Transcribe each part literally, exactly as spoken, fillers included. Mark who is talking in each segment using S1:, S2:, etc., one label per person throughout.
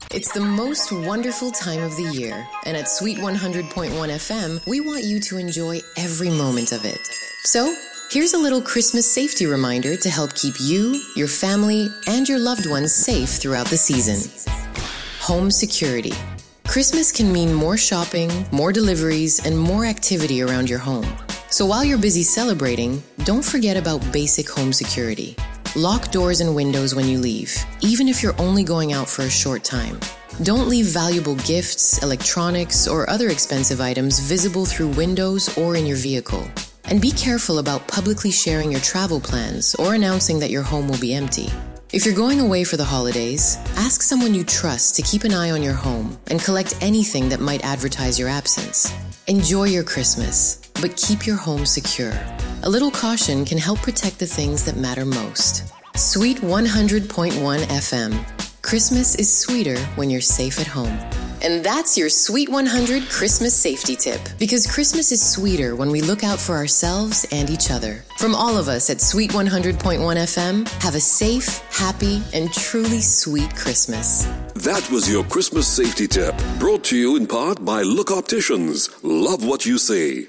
S1: It's the most wonderful time of the year, and at Sweet one hundred point one F M, we want you to enjoy every moment of it. So, here's a little Christmas safety reminder to help keep you, your family, and your loved ones safe throughout the season. Home security. Christmas can mean more shopping, more deliveries, and more activity around your home. So while you're busy celebrating, don't forget about basic home security. Lock doors and windows when you leave, even if you're only going out for a short time. Don't leave valuable gifts, electronics, or other expensive items visible through windows or in your vehicle. And be careful about publicly sharing your travel plans or announcing that your home will be empty. If you're going away for the holidays, ask someone you trust to keep an eye on your home and collect anything that might advertise your absence. Enjoy your Christmas, but keep your home secure. A little caution can help protect the things that matter most. Sweet one hundred point one F M. Christmas is sweeter when you're safe at home. And that's your Sweet one hundred Christmas safety tip. Because Christmas is sweeter when we look out for ourselves and each other. From all of us at Sweet one hundred point one F M, have a safe, happy, and truly sweet Christmas.
S2: That was your Christmas safety tip. Brought to you in part by Look Opticians. Love what you say.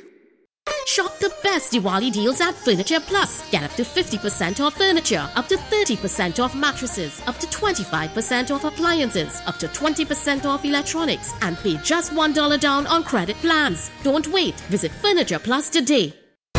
S3: Shop the best Diwali deals at Furniture Plus. Get up to fifty percent off furniture, up to thirty percent off mattresses, up to twenty-five percent off appliances, up to twenty percent off electronics, and pay just one dollar down on credit plans. Don't wait. Visit Furniture Plus today.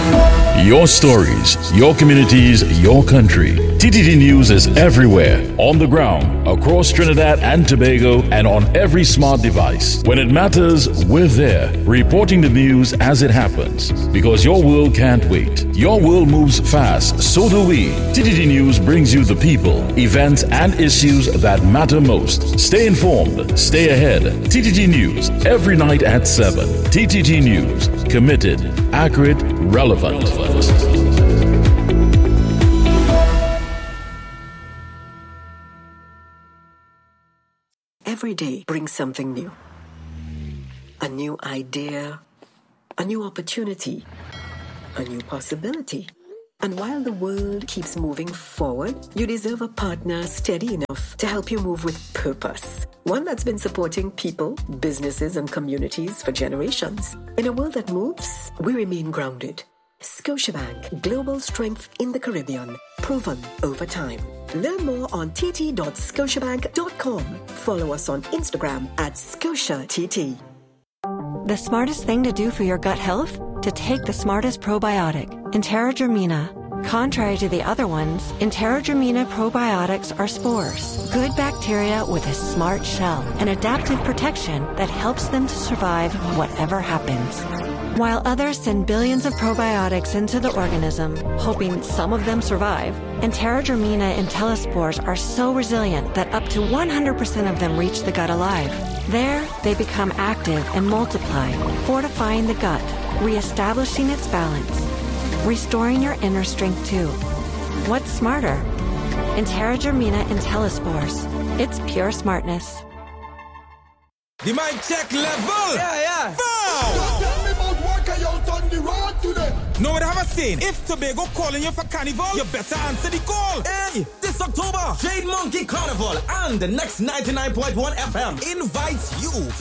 S4: Your stories, your communities, your country. T T T News is everywhere, on the ground, across Trinidad and Tobago, and on every smart device. When it matters, we're there, reporting the news as it happens. Because your world can't wait. Your world moves fast, so do we. T T T News brings you the people, events, and issues that matter most. Stay informed, stay ahead. T T T News, every night at seven. T T T News, committed, accurate, relevant.
S5: Every day brings something new. A new idea, a new opportunity, a new possibility. And while the world keeps moving forward, you deserve a partner steady enough to help you move with purpose. One that's been supporting people, businesses, and communities for generations. In a world that moves, we remain grounded. Scotiabank, global strength in the Caribbean, proven over time. Learn more on t t dot scotiabank dot com. Follow us on Instagram at ScotiaTT.
S6: The smartest thing to do for your gut health? To take the smartest probiotic, Enterogermina. Contrary to the other ones, Enterogermina probiotics are spores, good bacteria with a smart shell, an adaptive protection that helps them to survive whatever happens. While others send billions of probiotics into the organism, hoping some of them survive, Enterogermina IntelliSpores are so resilient that up to one hundred percent of them reach the gut alive. There, they become active and multiply, fortifying the gut, reestablishing its balance, restoring your inner strength too. What's smarter? Enterogermina IntelliSpores. It's pure smartness.
S7: The mic check level.
S8: Yeah, yeah.
S7: Bow.
S8: Tell me about working out on the road today.
S7: Know what I have a saying? If Tobago calling you for carnival, you better answer the call.
S8: Hey, this October, Jade Monkey Carnival and the next ninety-nine point one F M invites you